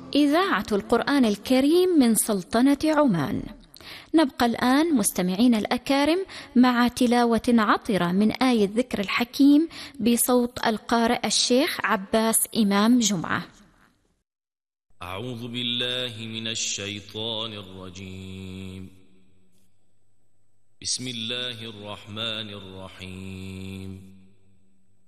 إذاعة القرآن الكريم من سلطنة عمان. نبقى الآن مستمعين الأكارم مع تلاوة عطرة من آية ذكر الحكيم بصوت القارئ الشيخ عباس إمام جمعة. أعوذ بالله من الشيطان الرجيم. بسم الله الرحمن الرحيم.